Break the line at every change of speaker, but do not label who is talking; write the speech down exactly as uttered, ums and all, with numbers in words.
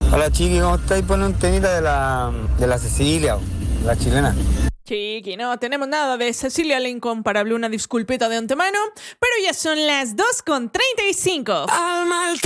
Hola Chiqui, ¿cómo estáis? Pone un temita de la, de la Cecilia, la chilena.
Chiqui, no tenemos nada de Cecilia la Incomparable, una disculpita de antemano, pero ya son las dos con treinta y cinco.
Al mal